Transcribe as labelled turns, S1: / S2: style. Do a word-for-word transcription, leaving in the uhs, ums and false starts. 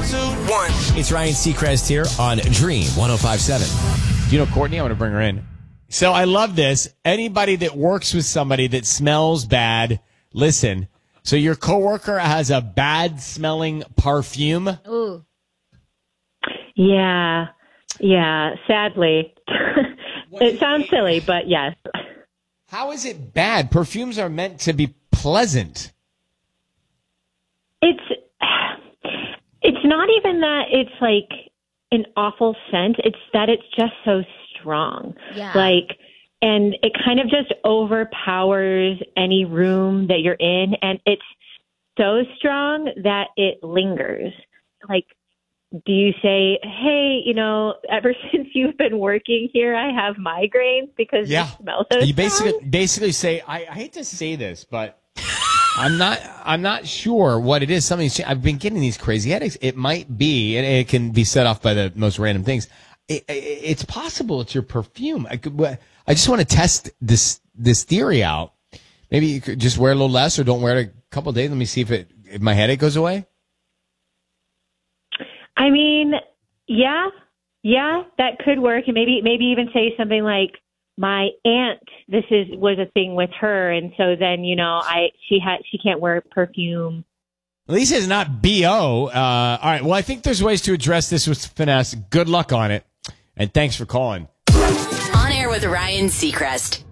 S1: two, one.
S2: It's Ryan Seacrest here on Dream one oh five point seven.
S3: Do you know Courtney? I want to bring her in. So I love this. Anybody that works with somebody that smells bad, listen. So your coworker has a bad smelling perfume.
S4: Ooh.
S5: Yeah. Yeah. Sadly. It sounds silly, but yes.
S3: How is it bad? Perfumes are meant to be pleasant.
S5: It's it's not even that it's like an awful scent. It's that it's just so strong.
S4: Yeah.
S5: Like, and it kind of just overpowers any room that you're in, and it's so strong that it lingers. Like, do you say, hey, you know, ever since you've been working here, I have migraines because
S3: Yeah.
S5: you smell so
S3: You
S5: strong?
S3: basically basically say, I, I hate to say this, but I'm not I'm not sure what it is. Something's changed. I've been getting these crazy headaches. It might be, and it can be set off by the most random things. It, it, it's possible it's your perfume. I could, I just want to test this this theory out. Maybe you could just wear a little less, or don't wear it a couple of days. Let me see if it if my headache goes away.
S5: I mean, yeah, yeah, that could work. And maybe, maybe even say something like, my aunt, this is, was a thing with her. And so then, you know, I, she had, she can't wear perfume.
S3: Lisa is not B O. Uh, all right. Well, I think there's ways to address this with finesse. Good luck on it. And thanks for calling.
S6: On air with Ryan Seacrest.